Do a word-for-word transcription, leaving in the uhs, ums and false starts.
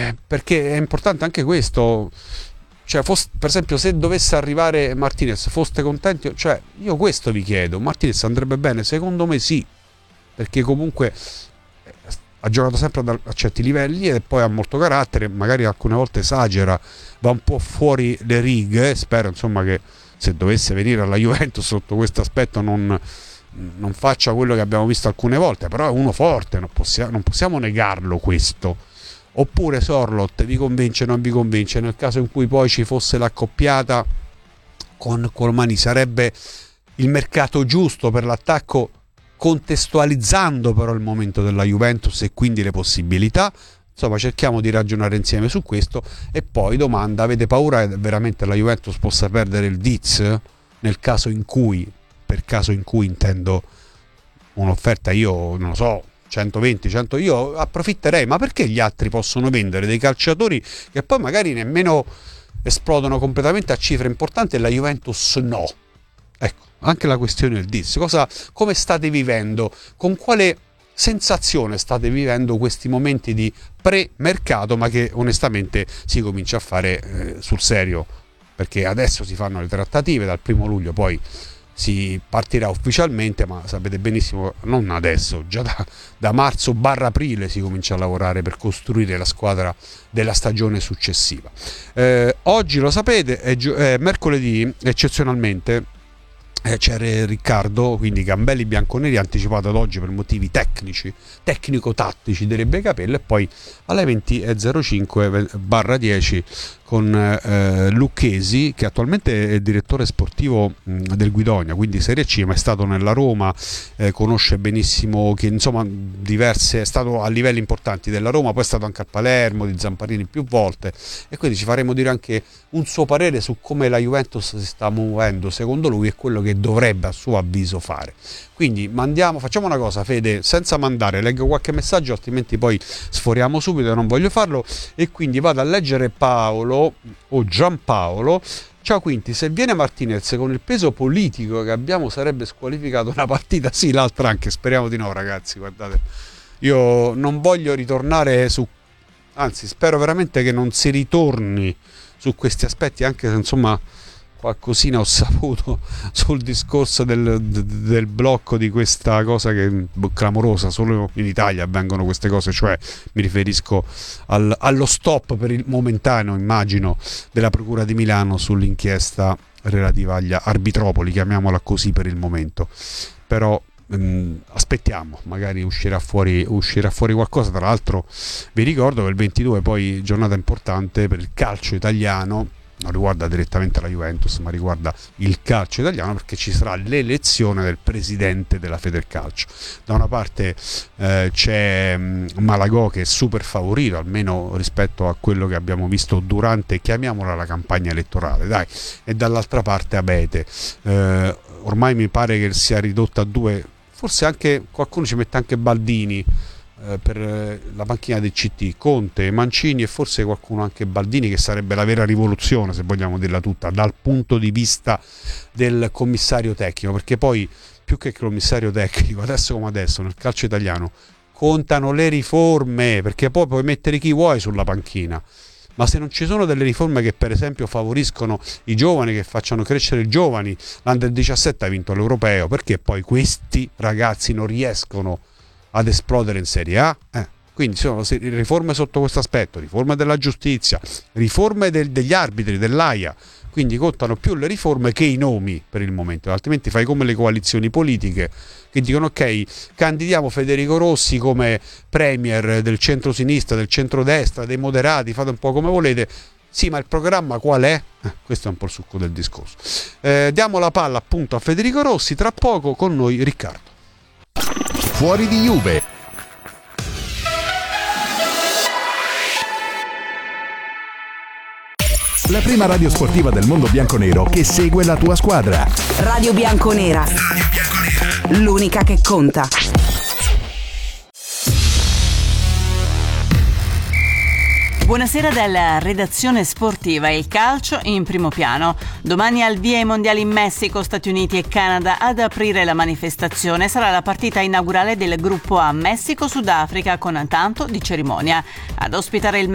eh, perché è importante anche questo. Cioè, fosse, per esempio, se dovesse arrivare Martinez, foste contenti? Cioè, io questo vi chiedo. Martinez andrebbe bene? Secondo me sì, perché comunque ha giocato sempre a certi livelli e poi ha molto carattere, magari alcune volte esagera, va un po' fuori le righe. Spero insomma che se dovesse venire alla Juventus sotto questo aspetto non, non faccia quello che abbiamo visto alcune volte, però è uno forte, non possiamo, non possiamo negarlo questo. Oppure Sorloth vi convince o non vi convince? Nel caso in cui poi ci fosse l'accoppiata con Colmani, sarebbe il mercato giusto per l'attacco, contestualizzando però il momento della Juventus e quindi le possibilità. Insomma, cerchiamo di ragionare insieme su questo. E poi domanda: avete paura che veramente la Juventus possa perdere il Diz nel caso in cui, per caso in cui intendo un'offerta, io non lo so, centoventi, cento, io approfitterei, ma perché gli altri possono vendere dei calciatori che poi magari nemmeno esplodono completamente a cifre importanti e la Juventus no? Ecco, anche la questione del Diz, cosa, come state vivendo, con quale sensazione state vivendo questi momenti di pre-mercato, ma che onestamente si comincia a fare eh, sul serio, perché adesso si fanno le trattative, dal primo luglio poi si partirà ufficialmente, ma sapete benissimo, non adesso, già da, da marzo barra aprile si comincia a lavorare per costruire la squadra della stagione successiva. Eh, oggi lo sapete, è, è mercoledì, eccezionalmente eh, c'era Riccardo, quindi Gambelli bianconeri anticipato ad oggi per motivi tecnici, tecnico-tattici, direbbe Capello, e poi alle venti e zero cinque barra dieci con eh, Lucchesi, che attualmente è direttore sportivo mh, del Guidonia, quindi Serie C, ma è stato nella Roma, eh, conosce benissimo, che insomma diverse, è stato a livelli importanti della Roma, poi è stato anche a Palermo, di Zamparini più volte, e quindi ci faremo dire anche un suo parere su come la Juventus si sta muovendo secondo lui e quello che dovrebbe a suo avviso fare. Quindi mandiamo, facciamo una cosa, Fede, senza mandare, leggo qualche messaggio, altrimenti poi sforiamo subito e non voglio farlo, e quindi vado a leggere Paolo o Giampaolo. Ciao Quinti, se viene Martinez con il peso politico che abbiamo sarebbe squalificato una partita? Sì, l'altra anche, speriamo di no ragazzi, guardate, io non voglio ritornare su, anzi spero veramente che non si ritorni su questi aspetti, anche se insomma qualcosina ho saputo sul discorso del, del blocco di questa cosa che è clamorosa, solo in Italia avvengono queste cose, cioè mi riferisco al, allo stop per il momentaneo, immagino, della Procura di Milano sull'inchiesta relativa agli arbitropoli, chiamiamola così per il momento, però ehm, aspettiamo, magari uscirà fuori, uscirà fuori qualcosa. Tra l'altro vi ricordo che il ventidue poi giornata importante per il calcio italiano, non riguarda direttamente la Juventus ma riguarda il calcio italiano, perché ci sarà l'elezione del presidente della Federcalcio. Da una parte eh, c'è Malagò, che è super favorito almeno rispetto a quello che abbiamo visto durante, chiamiamola, la campagna elettorale, dai, e dall'altra parte Abete, eh, ormai mi pare che sia ridotta a due, forse anche qualcuno ci mette anche Baldini per la panchina del C T, Conte, Mancini e forse qualcuno anche Baldini, che sarebbe la vera rivoluzione, se vogliamo dirla tutta, dal punto di vista del commissario tecnico, perché poi più che commissario tecnico, adesso come adesso nel calcio italiano contano le riforme, perché poi puoi mettere chi vuoi sulla panchina, ma se non ci sono delle riforme che per esempio favoriscono i giovani, che facciano crescere i giovani, l'Under diciassette ha vinto l'Europeo, perché poi questi ragazzi non riescono ad esplodere in Serie A? Eh. Quindi sono riforme sotto questo aspetto, riforme della giustizia, riforme del, degli arbitri, dell'A I A, quindi contano più le riforme che i nomi per il momento, altrimenti fai come le coalizioni politiche che dicono ok, candidiamo Federico Rossi come premier del centro-sinistra, del centro-destra, dei moderati, fate un po' come volete. Sì, ma il programma qual è? Eh, questo è un po' il succo del discorso. Eh, diamo la palla appunto a Federico Rossi, tra poco con noi Riccardo. Fuori di Juve. La prima radio sportiva del mondo bianconero che segue la tua squadra. Radio Bianconera. Radio Bianconera. L'unica che conta. Buonasera dalla redazione sportiva. Il calcio in primo piano. Domani al via i mondiali in Messico, Stati Uniti e Canada. Ad aprire la manifestazione sarà la partita inaugurale del gruppo A Messico-Sudafrica, con tanto di cerimonia. Ad ospitare il